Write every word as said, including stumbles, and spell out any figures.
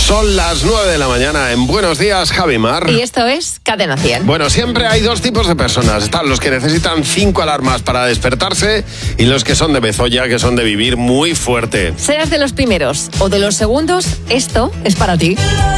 Son las nueve de la mañana en Buenos Días, Javi Mar. Y esto es Cadena cien. Bueno, siempre hay dos tipos de personas. Están los que necesitan cinco alarmas para despertarse y los que son de Bezoya, que son de vivir muy fuerte. Seas de los primeros o de los segundos, esto es para ti.